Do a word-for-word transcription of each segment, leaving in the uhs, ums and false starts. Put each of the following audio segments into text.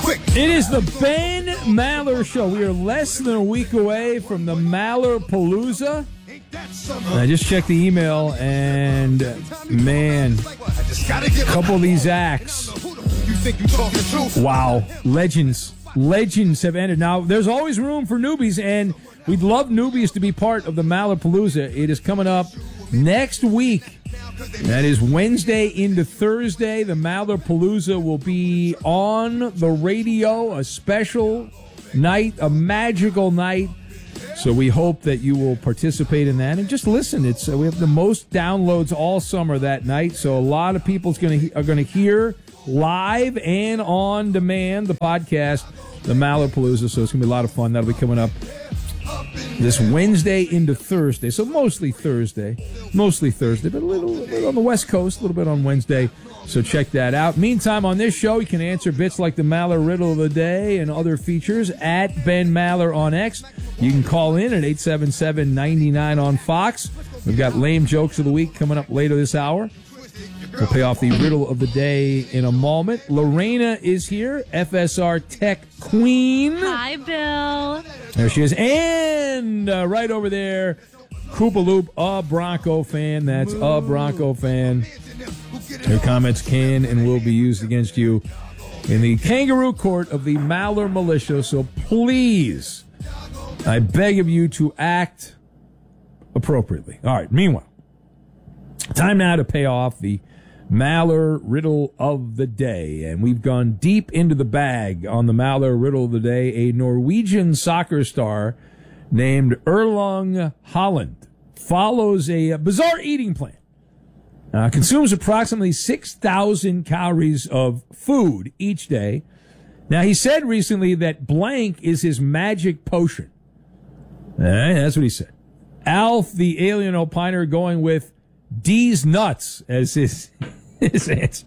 It is the Ben Maller Show. We are less than a week away from the Maller Palooza. I just checked the email, and man, a couple of these acts. Wow, legends. Legends have ended. Now, there's always room for newbies, and we'd love newbies to be part of the Maller Palooza. It is coming up next week. That is Wednesday into Thursday. The Maller Palooza will be on the radio, a special night, a magical night. So we hope that you will participate in that and just listen. It's uh, we have the most downloads all summer that night, so a lot of people going to are going to hear live and on demand the podcast, the Maller Palooza. So it's going to be a lot of fun. That'll be coming up this Wednesday into Thursday. So mostly Thursday, mostly Thursday, but a little, a little on the West Coast, a little bit on Wednesday. So check that out. Meantime, on this show, you can answer bits like the Maller Riddle of the Day and other features at Ben Maller on X. You can call in at eight seven seven, nine nine on Fox. We've got lame jokes of the week coming up later this hour. We'll pay off the riddle of the day in a moment. Lorena is here, F S R Tech Queen. Hi, Bill. There she is. And uh, right over there, Koopa Loop, a Bronco fan. That's a Bronco fan. Your comments can and will be used against you in the kangaroo court of the Maller Militia. So please, I beg of you to act appropriately. All right, meanwhile, time now to pay off the Maller Riddle of the Day. And we've gone deep into the bag on the Maller Riddle of the Day. A Norwegian soccer star named Erling Haaland follows a bizarre eating plan. Uh, consumes approximately six thousand calories of food each day. Now, he said recently that blank is his magic potion. All right, that's what he said. Alf, the alien opiner, going with D's nuts as his his answer.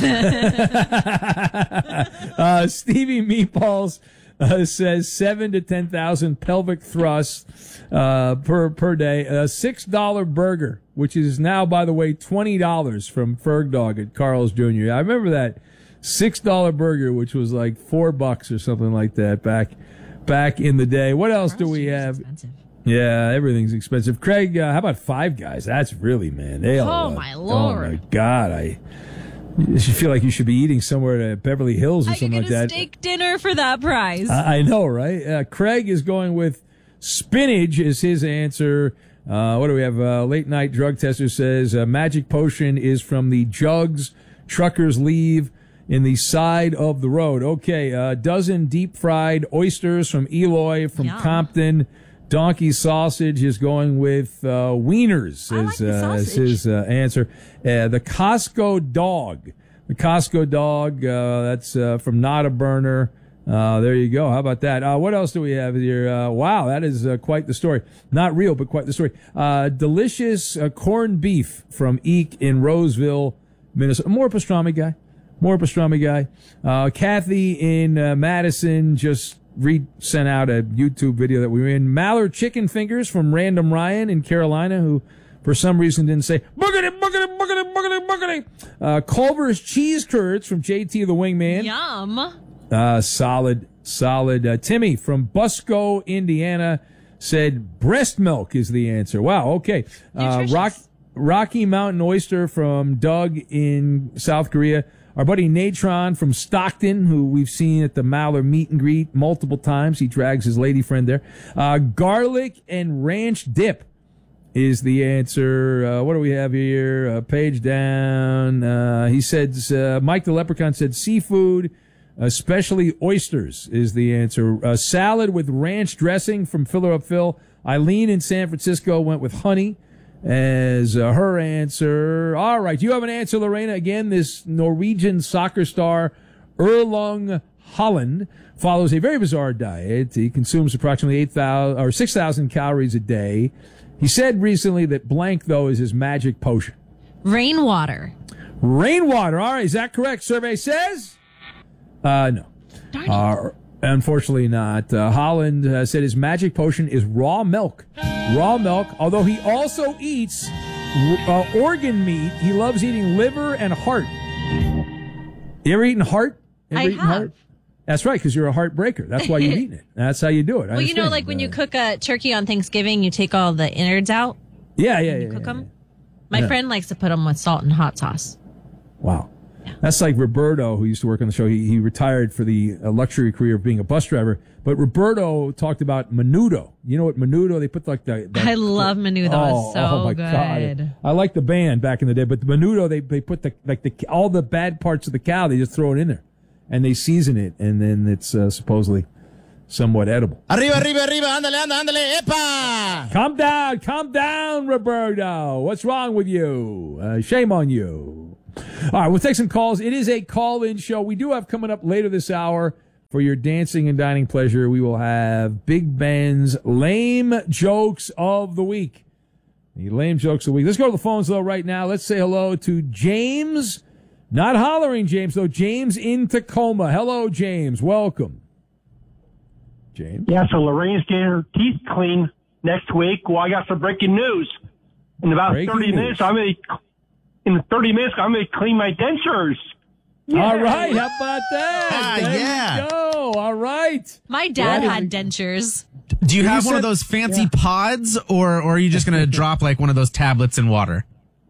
uh, Stevie Meatballs uh, says seven to ten thousand pelvic thrusts uh, per per day. A six dollar burger, which is now, by the way, twenty dollars from Ferg Dog at Carl's Junior I remember that six dollar burger, which was like four bucks or something like that back back in the day. What else Carl's do we have? Expensive. Yeah, everything's expensive. Craig, uh, how about Five Guys? That's really, man. They oh, all, my Lord. Oh, my God. I you should feel like you should be eating somewhere at Beverly Hills or I something like that. I could get a steak dinner for that price. I, I know, right? Uh, Craig is going with spinach as his answer. Uh, what do we have? Uh, late night drug tester says uh, magic potion is from the jugs truckers leave in the side of the road. Okay, a uh, dozen deep fried oysters from Eloy from Yum. Compton. Donkey Sausage is going with uh, wieners as, like uh, as his uh, answer. Uh, the Costco Dog. The Costco Dog, uh, that's uh, from Not a Burner. Uh, there you go. How about that? Uh, what else do we have here? Uh, wow, that is uh, quite the story. Not real, but quite the story. Uh, delicious uh, corned beef from Eek in Roseville, Minnesota. More pastrami guy. More pastrami guy. Uh, Kathy in uh, Madison just Reed sent out a YouTube video that we were in. Mallard chicken fingers from Random Ryan in Carolina, who for some reason didn't say boogity, boogity, boogity, boogity, boogity. Uh, Culver's cheese curds from J T the Wingman. Yum. Uh, solid, solid. Uh, Timmy from Busco, Indiana said breast milk is the answer. Wow. Okay. Uh, Rock, Rocky Mountain Oyster from Doug in South Korea. Our buddy Natron from Stockton, who we've seen at the Maller meet and greet multiple times. He drags his lady friend there. Uh, garlic and ranch dip is the answer. Uh, what do we have here? Uh, page down. Uh, he said, uh, Mike the Leprechaun said seafood, especially oysters is the answer. Uh, salad with ranch dressing from Filler Up Phil. Eileen in San Francisco went with honey as uh, her answer. All right, you have an answer, Lorena. Again, this Norwegian soccer star, Erling Haaland, follows a very bizarre diet. He consumes approximately eight thousand or six thousand calories a day. He said recently that blank, though, is his magic potion. Rainwater. Rainwater. All right, is that correct? Survey says? Uh, no. Uh, unfortunately not. Uh, Holland uh, said his magic potion is raw milk. Raw milk, although he also eats uh, organ meat. He loves eating liver and heart. You ever eaten heart? Ever I eaten have. heart? That's right, because you're a heartbreaker. That's why you're eating it. That's how you do it. I Well, you know, understand. like when you Uh, cook a turkey on Thanksgiving, you take all the innards out. Yeah, yeah, yeah. You cook yeah, them. yeah. My Yeah. friend likes to put them with salt and hot sauce. Wow. That's like Roberto, who used to work on the show. He, he retired for the uh, luxury career of being a bus driver. But Roberto talked about menudo. You know what menudo? They put like the. the I love menudo. Oh, It's so oh my good. God. I like the band back in the day, but the menudo, they they put the like the all the bad parts of the cow. They just throw it in there, and they season it, and then it's uh, supposedly somewhat edible. Arriba, arriba, arriba. Ándale, anda, ándale. Epa. Calm down, calm down, Roberto. What's wrong with you? Uh, shame on you. All right, we'll take some calls. It is a call-in show. We do have coming up later this hour for your dancing and dining pleasure. We will have Big Ben's lame jokes of the week. The lame jokes of the week. Let's go to the phones though right now. Let's say hello to James. Not hollering James though. James in Tacoma. Hello, James. Welcome. James. Yeah, so Lorraine's getting her teeth clean next week. Well, I got some breaking news. In about Breaking thirty news. minutes, I'm going to in thirty minutes, I'm going to clean my dentures. All right, how about that? Ah, There yeah. you go. All right. My dad Yeah. had dentures. Do you You have one said- of those fancy pods, or, or are you just going to drop like one of those tablets in water?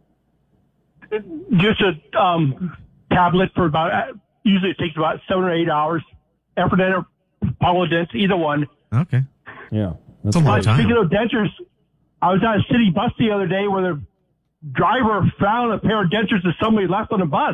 Just a um, tablet for about, uh, usually it takes about seven or eight hours. Epident or Polydent, either one. Okay. Yeah. It's a long But time. speaking of dentures, I was on a city bus the other day where the driver found a pair of dentures that somebody left on the bus.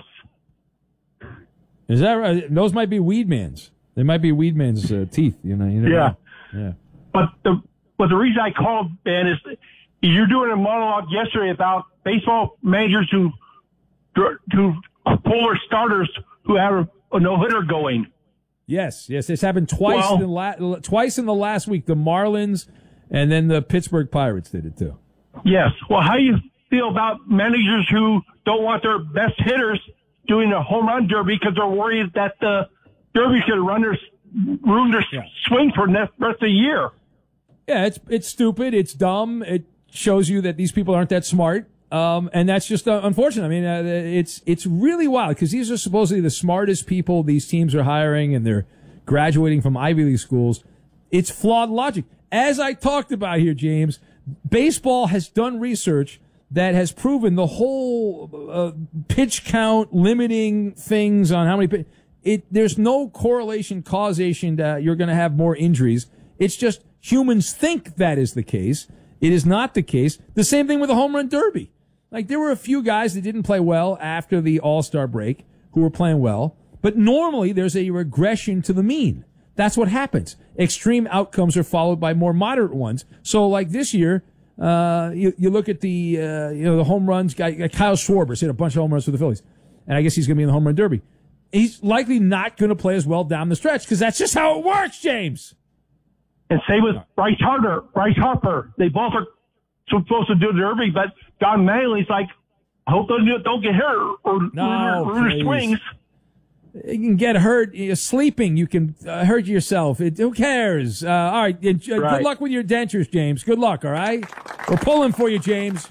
Is that right? Those might be Weedman's. They might be Weedman's uh, teeth. You know. You never Yeah. know. Yeah. But the but the reason I called, Ben, is you're doing a monologue yesterday about baseball managers who who pull their starters who have a, a no hitter going. Yes. Yes. This happened twice Well- in the la- twice in the last week. The Marlins and then the Pittsburgh Pirates did it too. Yes. Well, how do you feel about managers who don't want their best hitters doing a home run derby because they're worried that the derby could run their ruin their Yeah. swing for the rest of the year? Yeah. It's it's stupid. It's dumb. It shows you that these people aren't that smart. Um, and that's just uh, unfortunate. I mean, uh, it's it's really wild because these are supposedly the smartest people these teams are hiring, and they're graduating from Ivy League schools. It's flawed logic. As I talked about here, James, baseball has done research that has proven the whole uh, pitch count limiting things on how many pitch. It there's no correlation causation that you're going to have more injuries. It's just humans think that is the case. It is not the case. The same thing with the home run derby. Like, there were a few guys that didn't play well after the All-Star break who were playing well, but normally there's a regression to the mean. That's what happens. Extreme outcomes are followed by more moderate ones. So, like this year, uh, you, you look at the, uh, you know, the home runs guy, uh, Kyle Schwarber hit a bunch of home runs for the Phillies. And I guess he's going to be in the home run derby. He's likely not going to play as well down the stretch because that's just how it works, James. And same with Bryce Harper. Bryce Harper. They both are supposed to do the derby, but Don Mattingly's like, I hope they don't don't get hurt or No, ruin their please. swings. You can get hurt uh, sleeping. You can uh, hurt yourself. It, who cares? Uh, all right. Uh, Good Right. luck with your dentures, James. Good luck, all right? We're pulling for you, James.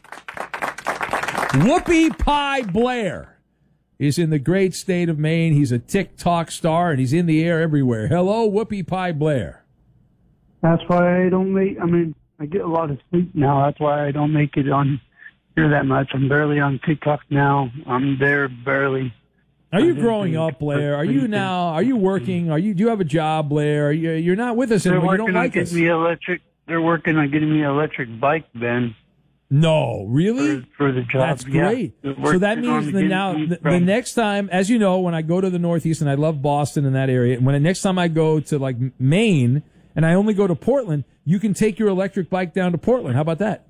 Whoopi Pie Blair is in the great state of Maine. He's a TikTok star, and he's in the air everywhere. Hello, Whoopi Pie Blair. That's why I don't make, I mean, I get a lot of sleep now. That's why I don't make it on here that much. I'm barely on TikTok now. I'm there barely. Are you I didn't growing think- up, Blair? Are you now? Are you working? Are you? Do you have a job, Blair? Are you, you're not with us They're anymore. You don't working on like us. getting me electric. They're working on getting me an electric bike, Ben, No, really? for, for the job. That's Yeah. great. They're So that working on means that getting now me the, the from- next time, as you know, when I go to the Northeast, and I love Boston and that area, and when the next time I go to like Maine and I only go to Portland, you can take your electric bike down to Portland. How about that?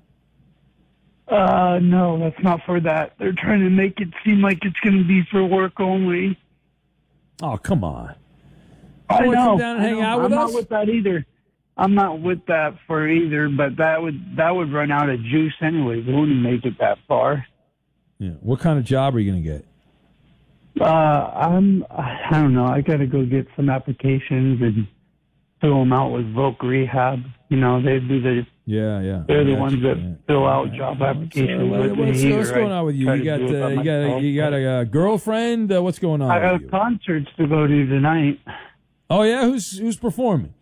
Uh, no, that's not for that. They're trying to make it seem like it's going to be for work only. Oh, come on. I wanna know. come down and I hang know. out with I'm us? not with that either. I'm not with that for either, but that would that would run out of juice anyway. We wouldn't make it that far. Yeah. What kind of job are you going to get? Uh, I'm. I don't know. I got to go get some applications and fill them out with Voc Rehab. You know, they do the. Yeah, yeah. They're the I got ones you, that yeah. fill out Yeah. job What's, uh, applications what- with what's, me. what's or going I on with you? try You to got, do it by uh, you got, myself. you got a uh, girlfriend? Uh, what's going on? I with have you? concerts to go to tonight. Oh yeah, who's who's performing?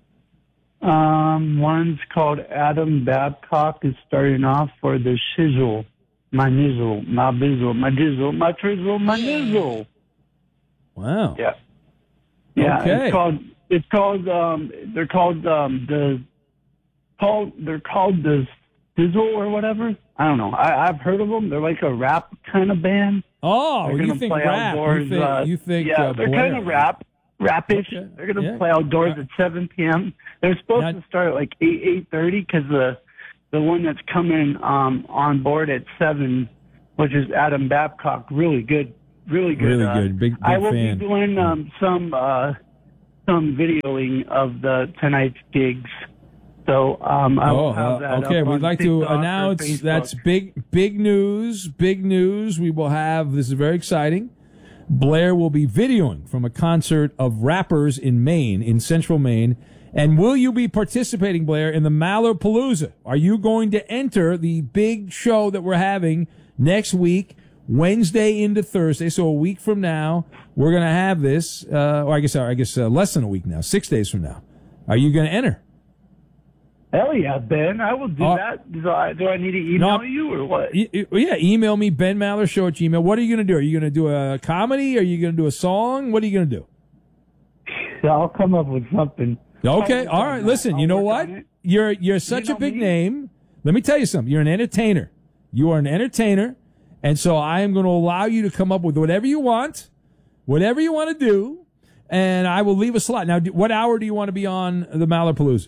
Um, one's called Adam Babcock is starting off for the shizzle. My nizzle, my bizzle, my dizzle, my trizzle, my nizzle. Wow. Yeah. Yeah, Okay. it's called, it's called, um, they're called, um, the, called, they're called the Sizzle or whatever. I don't know. I, I've heard of them. They're like a rap kind of band. Oh, They're you gonna think play rap? outdoors, you think? uh, you think yeah, uh, they're Blair. kind of rap, rapish. Okay. They're going to Yeah. play outdoors Uh, at seven p.m. They're supposed Now- to start at like eight, eight thirty because the, the one that's coming, um, on board at seven, which is Adam Babcock, really good, really good. Really uh, good. Big- big I will fan. be doing, um, some, uh, some videoing of the tonight's gigs. So, um, I will Oh, have uh, that okay. up We'd on like to TikTok or announce Facebook. that's big, big news. Big news. We will have. This is very exciting. Blair will be videoing from a concert of rappers in Maine, in Central Maine. And will you be participating, Blair, in the Mallarpalooza? Are you going to enter the big show that we're having next week, Wednesday into Thursday? So a week from now, we're going to have this. Uh, or I guess, I guess uh, less than a week now, six days from now. Are you going to enter? Hell yeah, Ben. I will do Uh, that. Do I, do I need to email No. you or what? E- e- yeah, email me, Ben Maller Show at Gmail. What are you going to do? Are you going to do a comedy? Are you going to do a song? What are you going to do? I'll come up with something. Okay, I'll all work right. on Listen, that. you I'll know work what? on it. You're you're such know a big me. name. Let me tell you something. You're an entertainer. You are an entertainer, and so I am going to allow you to come up with whatever you want, whatever you want to do, and I will leave a slot. Now, do- what hour do you want to be on the Mallarpalooza?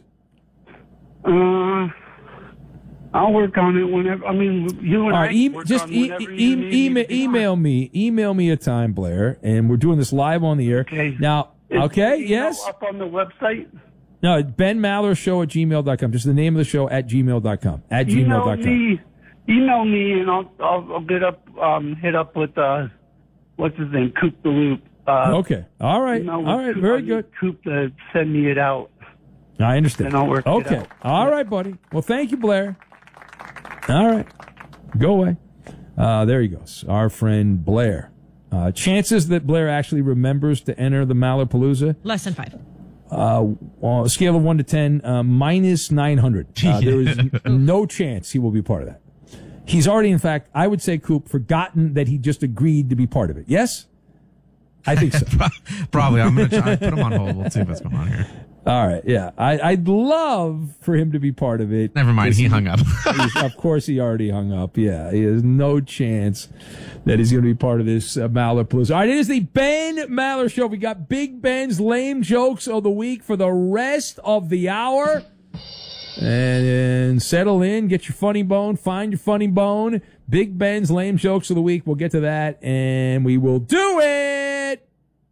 Uh, I'll work on it whenever. I mean, you and All I right, e- work just on e- whenever e- you need me email, to be on. email me, email me a time, Blair, and we're doing this live on the air. Okay. Now, Is okay, the email yes. Up on the website. No, Ben Maller Show at gmail dot com. Just the name of the show at gmail dot com. At gmail Email dot com. me. Email me, and I'll I'll, I'll get up. Um, hit up with uh, what's his name, Coop the Loop. Uh, Okay. All right. email with All right. Coop- Very I'll get good. Coop to send me it out. I understand. Then I'll work it okay. out. All right, buddy. Well, thank you, Blair. All right. Go away. Uh, there he goes. Our friend Blair. Uh, chances that Blair actually remembers to enter the Mallarpalooza? Less than five. Uh, on a scale of one to ten, uh, minus nine hundred. Uh, there is no chance he will be part of that. He's already, in fact, I would say, Coop, forgotten that he just agreed to be part of it. Yes? I think so. Probably. I'm going to try put him on hold. We'll see what's going on here. All right. Yeah. I, I'd love for him to be part of it. Never mind. He hung up. He's- of course, he already hung up. Yeah. He has no chance that he's going to be part of this uh, Mallarpalooza. All right. It is the Ben Maller Show. We got Big Ben's lame jokes of the week for the rest of the hour. And, and settle in, get your funny bone, find your funny bone. Big Ben's lame jokes of the week. We'll get to that, and we will do it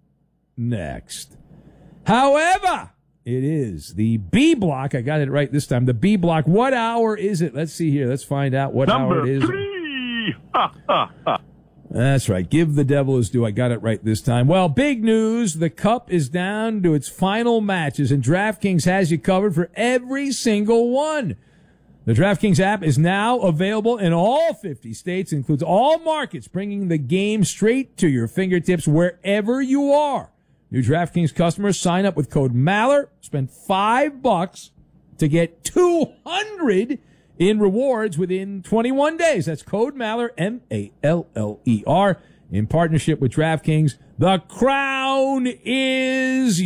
next. However, it is the B block. I got it right this time. The B block. What hour is it? Let's see here. Let's find out what hour Number it is. three. Ha, ha, ha. That's right. Give the devil his due. I got it right this time. Well, big news. The Cup is down to its final matches, and DraftKings has you covered for every single one. The DraftKings app is now available in all fifty states, includes all markets, bringing the game straight to your fingertips wherever you are. New DraftKings customers sign up with code Maller, spend five bucks to get two hundred in rewards within twenty-one days. That's code Maller, M A L L E R, in partnership with DraftKings. The crown is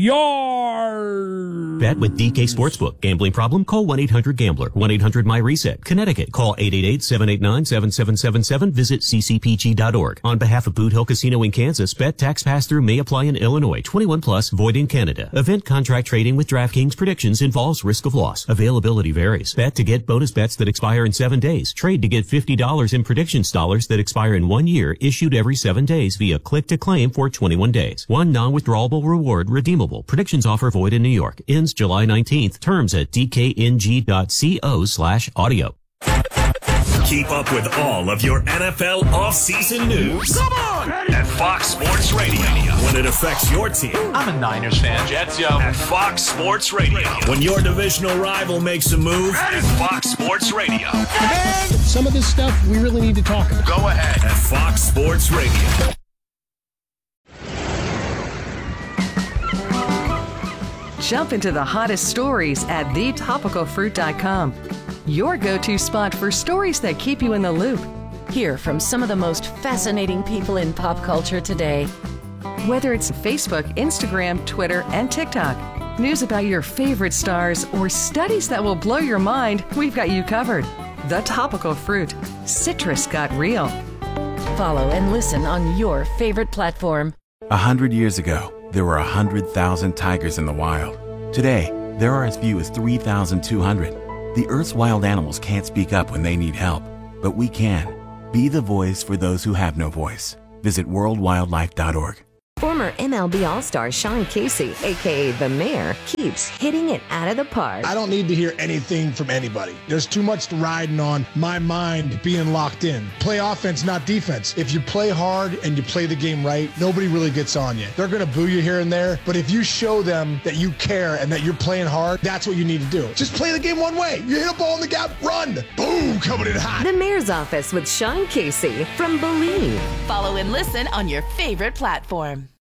yours. Bet with D K Sportsbook. Gambling problem? Call one eight hundred gambler. one eight hundred my reset. Connecticut. Call eight eight eight, seven eight nine, seven seven seven seven. Visit c c p g dot org. On behalf of Boot Hill Casino in Kansas, bet tax pass-through may apply in Illinois. twenty-one plus, void in Canada. Event contract trading with DraftKings predictions involves risk of loss. Availability varies. Bet to get bonus bets that expire in seven days. Trade to get fifty dollars in predictions dollars that expire in one year, issued every seven days via click to claim for twenty-one days. One non-withdrawable reward redeemable. Predictions offer void in New York. Ends July nineteenth. Terms at d k n g dot co slash audio. Keep up with all of your N F L offseason news. Come on! At Fox Sports Radio. When it affects your team. I'm a Niners fan. Jets, yo. At Fox Sports Radio. When your divisional rival makes a move. At Fox Sports Radio. Man, some of this stuff we really need to talk about. Go ahead. At Fox Sports Radio. Jump into the hottest stories at the topical fruit dot com. Your go-to spot for stories that keep you in the loop. Hear from some of the most fascinating people in pop culture today. Whether it's Facebook, Instagram, Twitter, and TikTok, news about your favorite stars, or studies that will blow your mind, we've got you covered. The Topical Fruit. Citrus got real. Follow and listen on your favorite platform. A hundred years ago, there were a hundred thousand tigers in the wild. Today, there are as few as three thousand two hundred. The Earth's wild animals can't speak up when they need help, but we can. Be the voice for those who have no voice. Visit world wildlife dot org. Former M L B All-Star Sean Casey, a k a. The Mayor, keeps hitting it out of the park. I don't need to hear anything from anybody. There's too much riding on my mind being locked in. Play offense, not defense. If you play hard and you play the game right, nobody really gets on you. They're going to boo you here and there, but if you show them that you care and that you're playing hard, that's what you need to do. Just play the game one way. You hit a ball in the gap, run. Boom, coming in hot. The Mayor's Office with Sean Casey from Believe. Follow and listen on your favorite platform.